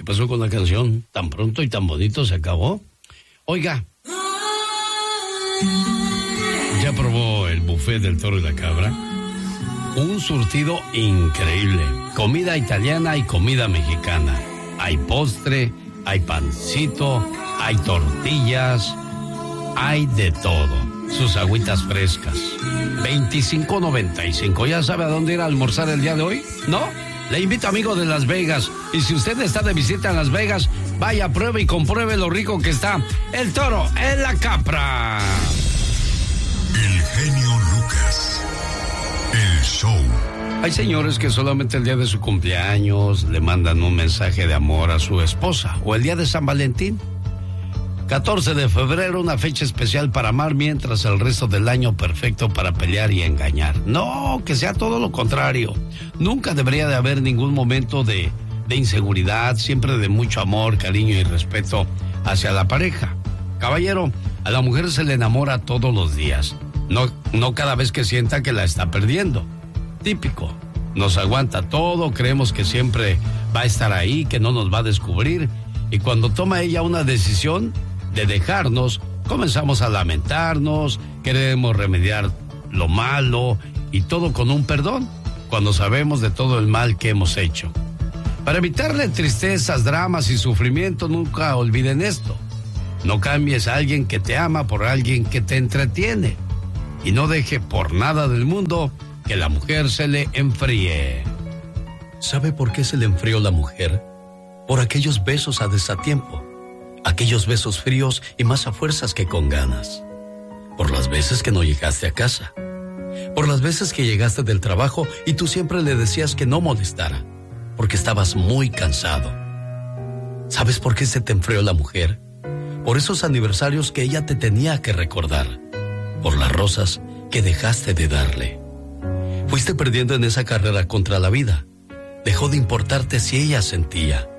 ¿Qué pasó con la canción? Tan pronto y tan bonito se acabó. Oiga, ¿ya probó el buffet del Toro y la Cabra? Un surtido increíble. Comida italiana y comida mexicana. Hay postre, hay pancito, hay tortillas, hay de todo. Sus agüitas frescas. $25.95. ¿Ya sabe a dónde ir a almorzar el día de hoy? ¿No? Le invito, amigo de Las Vegas. Y si usted está de visita en Las Vegas, vaya, pruebe y compruebe lo rico que está el Toro en la Capra. El genio Lucas. El show. Hay señores que solamente el día de su cumpleaños le mandan un mensaje de amor a su esposa. O el día de San Valentín. 14 de febrero, una fecha especial para amar, mientras el resto del año perfecto para pelear y engañar. No, que sea todo lo contrario. Nunca debería de haber ningún momento de inseguridad, siempre de mucho amor, cariño y respeto hacia la pareja. Caballero, a la mujer se le enamora todos los días. No cada vez que sienta que la está perdiendo. Típico. Nos aguanta todo, creemos que siempre va a estar ahí, que no nos va a descubrir. Y cuando toma ella una decisión de dejarnos, comenzamos a lamentarnos, queremos remediar lo malo y todo con un perdón, cuando sabemos de todo el mal que hemos hecho. Para evitarle tristezas, dramas y sufrimiento, nunca olviden esto. No cambies a alguien que te ama por alguien que te entretiene. Y no deje por nada del mundo que la mujer se le enfríe. ¿Sabe por qué se le enfrió la mujer? Por aquellos besos a desatiempo. Aquellos besos fríos y más a fuerzas que con ganas. Por las veces que no llegaste a casa. Por las veces que llegaste del trabajo y tú siempre le decías que no molestara, porque estabas muy cansado. ¿Sabes por qué se te enfrió la mujer? Por esos aniversarios que ella te tenía que recordar. Por las rosas que dejaste de darle. Fuiste perdiendo en esa carrera contra la vida. Dejó de importarte si ella sentía.